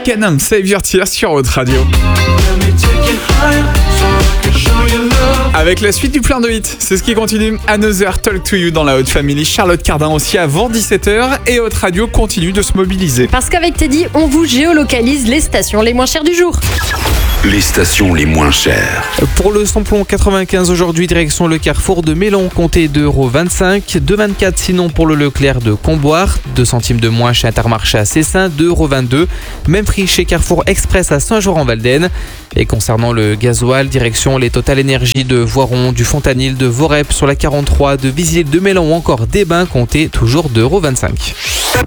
Can I Save Your Tears sur Haute Radio. Avec la suite du plein de hits, c'est ce qui continue. Another Talk to You dans la Haute Family. Charlotte Cardin aussi avant 17h et Haute Radio continue de se mobiliser. Parce qu'avec Teddy, on vous géolocalise les stations les moins chères du jour. Les stations les moins chères. Pour le samplon 95 aujourd'hui, direction le carrefour de Mélan, comptez 2,25€, 2,24€ sinon pour le Leclerc de Comboire, 2 centimes de moins chez Intermarché à Cessin, 2,22€, même prix chez Carrefour Express à Saint-Jean-en-Valdaine. Et concernant le gasoil, direction les Total Énergie de Voiron, du Fontanil, de Vorep sur la 43, de Vizille, de Mélan ou encore des Bains, comptez toujours 2,25€.